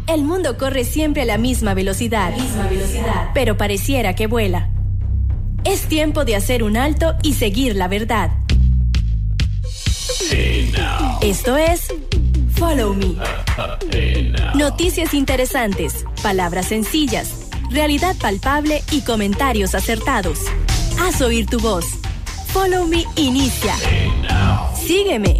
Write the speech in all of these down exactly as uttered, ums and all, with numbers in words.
El mundo corre siempre a la misma velocidad, misma velocidad, pero pareciera que vuela. Es tiempo de hacer un alto y seguir la verdad. Hey now. Esto es Follow Me. Hey now. Noticias interesantes, palabras sencillas, realidad palpable y comentarios acertados. Haz oír tu voz. Follow Me inicia. Hey now. Sígueme.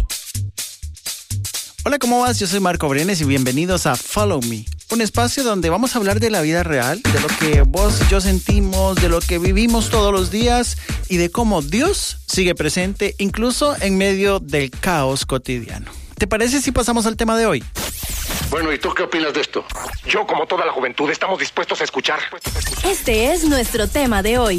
Hola, ¿cómo vas? Yo soy Marco Brenes y bienvenidos a Follow Me, un espacio donde vamos a hablar de la vida real, de lo que vos y yo sentimos, de lo que vivimos todos los días y de cómo Dios sigue presente incluso en medio del caos cotidiano. ¿Te parece si pasamos al tema de hoy? Bueno, ¿y tú qué opinas de esto? Yo, como toda la juventud, estamos dispuestos a escuchar. Este es nuestro tema de hoy.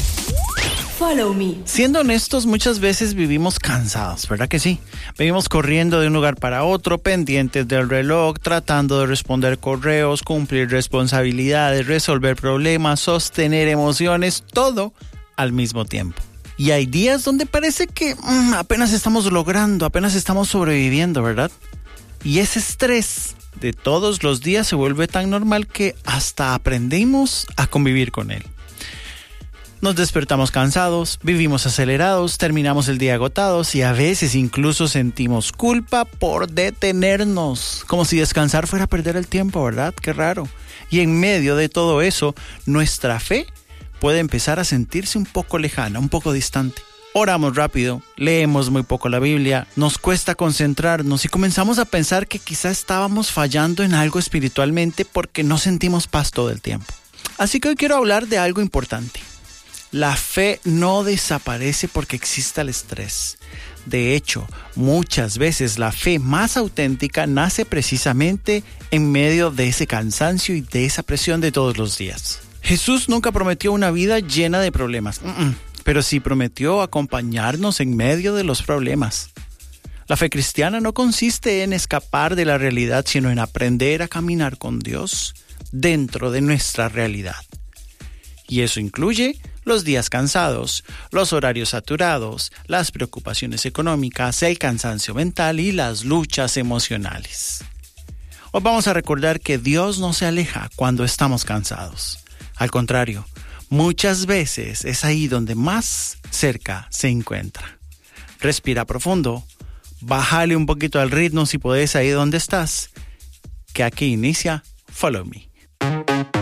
Follow Me. Siendo honestos, muchas veces vivimos cansados, ¿verdad que sí? Vivimos corriendo de un lugar para otro, pendientes del reloj, tratando de responder correos, cumplir responsabilidades, resolver problemas, sostener emociones, todo al mismo tiempo. Y hay días donde parece que mmm, apenas estamos logrando, apenas estamos sobreviviendo, ¿verdad? Y ese estrés de todos los días se vuelve tan normal que hasta aprendimos a convivir con él. Nos despertamos cansados, vivimos acelerados, terminamos el día agotados y a veces incluso sentimos culpa por detenernos, como si descansar fuera perder el tiempo, ¿verdad? Qué raro. Y en medio de todo eso, nuestra fe puede empezar a sentirse un poco lejana, un poco distante. Oramos rápido, leemos muy poco la Biblia, nos cuesta concentrarnos y comenzamos a pensar que quizá estábamos fallando en algo espiritualmente porque no sentimos paz todo el tiempo. Así que hoy quiero hablar de algo importante. La fe no desaparece porque exista el estrés. De hecho, muchas veces la fe más auténtica nace precisamente en medio de ese cansancio y de esa presión de todos los días. Jesús nunca prometió una vida llena de problemas, uh-uh, pero sí prometió acompañarnos en medio de los problemas. La fe cristiana no consiste en escapar de la realidad, sino en aprender a caminar con Dios dentro de nuestra realidad. Y eso incluye los días cansados, los horarios saturados, las preocupaciones económicas, el cansancio mental y las luchas emocionales. Hoy vamos a recordar que Dios no se aleja cuando estamos cansados. Al contrario, muchas veces es ahí donde más cerca se encuentra. Respira profundo, bájale un poquito al ritmo si podés ahí donde estás, que aquí inicia Follow Me.